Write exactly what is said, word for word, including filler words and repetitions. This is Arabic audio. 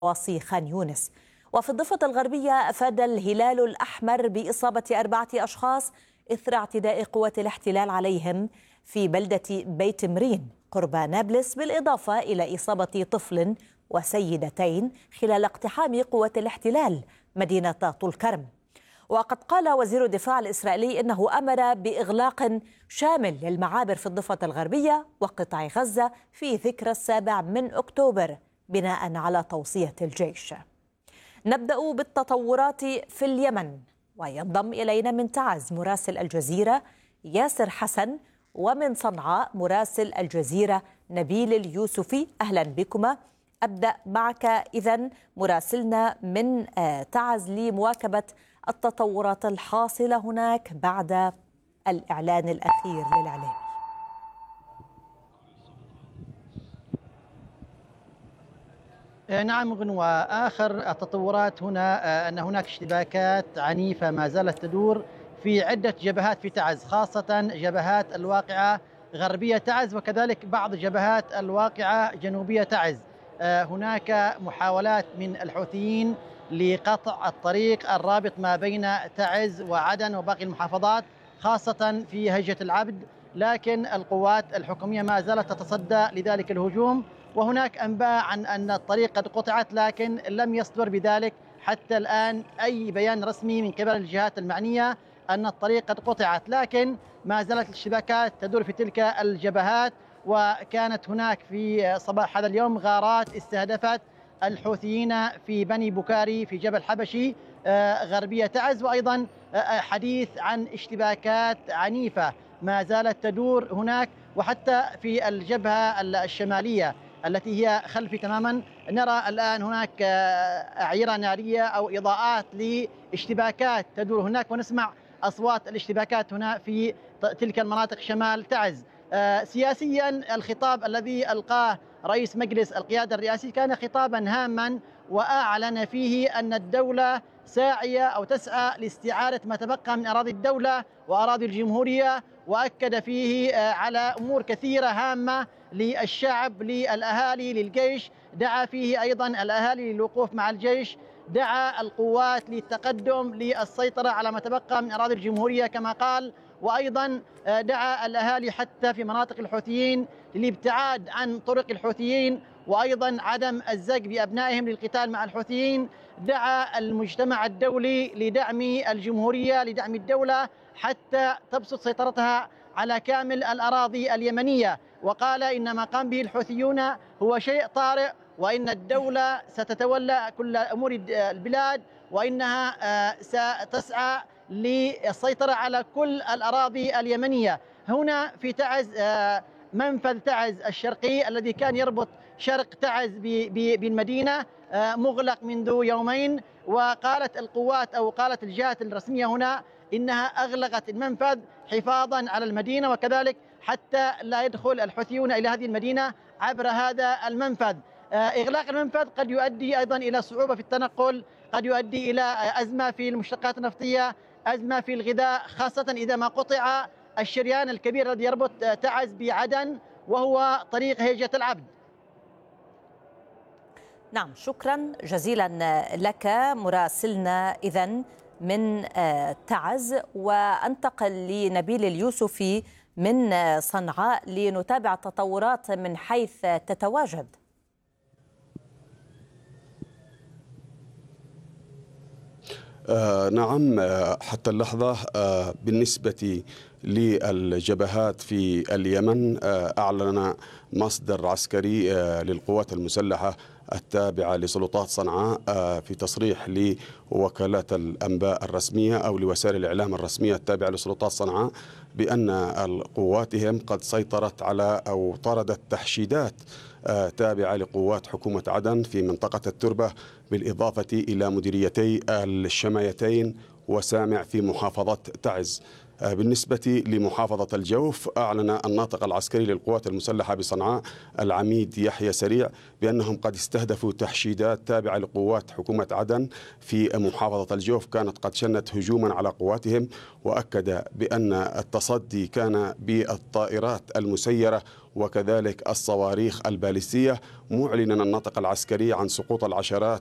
نواصي خان يونس. وفي الضفة الغربية أفاد الهلال الأحمر بإصابة أربعة أشخاص إثر اعتداء قوات الاحتلال عليهم في بلدة بيت مرين قرب نابلس، بالإضافة إلى إصابة طفل وسيدتين خلال اقتحام قوات الاحتلال مدينة طول كرم. وقد قال وزير الدفاع الإسرائيلي إنه أمر بإغلاق شامل للمعابر في الضفة الغربية وقطاع غزة في ذكرى السابع من أكتوبر بناء على توصية الجيش. نبدأ بالتطورات في اليمن، وينضم إلينا من تعز مراسل الجزيرة ياسر حسن، ومن صنعاء مراسل الجزيرة نبيل اليوسفي. أهلا بكما. أبدأ معك إذن مراسلنا من تعز لمواكبة التطورات الحاصلة هناك بعد الإعلان الأخير للإعلام. نعم غنوة، آخر التطورات هنا أن هناك اشتباكات عنيفة ما زالت تدور في عدة جبهات في تعز، خاصة جبهات الواقعة غربية تعز وكذلك بعض جبهات الواقعة جنوبية تعز. هناك محاولات من الحوثيين لقطع الطريق الرابط ما بين تعز وعدن وباقي المحافظات خاصة في هجة العبد، لكن القوات الحكومية ما زالت تتصدى لذلك الهجوم. وهناك أنباء عن أن الطريق قد قطعت، لكن لم يصدر بذلك حتى الآن أي بيان رسمي من قبل الجهات المعنية أن الطريق قد قطعت، لكن ما زالت الاشتباكات تدور في تلك الجبهات. وكانت هناك في صباح هذا اليوم غارات استهدفت الحوثيين في بني بكاري في جبل حبشي غربية تعز، وأيضا حديث عن اشتباكات عنيفة ما زالت تدور هناك. وحتى في الجبهة الشمالية التي هي خلفي تماما نرى الآن هناك أعيرة نارية أو إضاءات لاشتباكات تدور هناك، ونسمع أصوات الاشتباكات هنا في تلك المناطق شمال تعز. سياسيا الخطاب الذي ألقاه رئيس مجلس القيادة الرئاسي كان خطابا هاما، وأعلن فيه أن الدولة ساعية أو تسعى لاستعادة ما تبقى من أراضي الدولة وأراضي الجمهورية، وأكد فيه على أمور كثيرة هامة للشعب، للأهالي، للجيش. دعا فيه أيضا الأهالي للوقوف مع الجيش، دعا القوات للتقدم للسيطرة على ما تبقى من أراضي الجمهورية كما قال، وأيضا دعا الأهالي حتى في مناطق الحوثيين للابتعاد عن طرق الحوثيين، وأيضا عدم الزق بأبنائهم للقتال مع الحوثيين. دعا المجتمع الدولي لدعم الجمهورية، لدعم الدولة حتى تبسط سيطرتها على كامل الأراضي اليمنية، وقال إن ما قام به الحوثيون هو شيء طارئ، وإن الدولة ستتولى كل أمور البلاد، وإنها ستسعى للسيطرة على كل الأراضي اليمنية. هنا في تعز منفذ تعز الشرقي الذي كان يربط شرق تعز بالمدينة مغلق منذ يومين، وقالت القوات أو قالت الجهات الرسمية هنا إنها أغلقت المنفذ حفاظا على المدينة، وكذلك حتى لا يدخل الحوثيون إلى هذه المدينة عبر هذا المنفذ. إغلاق المنفذ قد يؤدي أيضا إلى صعوبة في التنقل، قد يؤدي إلى أزمة في المشتقات النفطية، أزمة في الغذاء، خاصة إذا ما قطع الشريان الكبير الذي يربط تعز بعدن وهو طريق هيجة العبد. نعم، شكرا جزيلا لك مراسلنا إذن من تعز. وأنتقل لنبيل اليوسفي من صنعاء لنتابع التطورات من حيث تتواجد. آه نعم، آه حتى اللحظة آه بالنسبة للجبهات في اليمن آه أعلن مصدر عسكري آه للقوات المسلحة التابعة لسلطات صنعاء آه في تصريح لوكالات الأنباء الرسمية أو لوسائل الإعلام الرسمية التابعة لسلطات صنعاء بأن قواتهم قد سيطرت على أو طردت تحشيدات آه تابعة لقوات حكومة عدن في منطقة التربة، بالإضافة إلى مديريتي الشمايتين وسامع في محافظة تعز. بالنسبة لمحافظة الجوف، أعلن الناطق العسكري للقوات المسلحة بصنعاء العميد يحيى سريع بأنهم قد استهدفوا تحشيدات تابعة لقوات حكومة عدن في محافظة الجوف كانت قد شنت هجوما على قواتهم، وأكد بأن التصدي كان بالطائرات المسيرة وكذلك الصواريخ البالستية، معلنا الناطق العسكري عن سقوط العشرات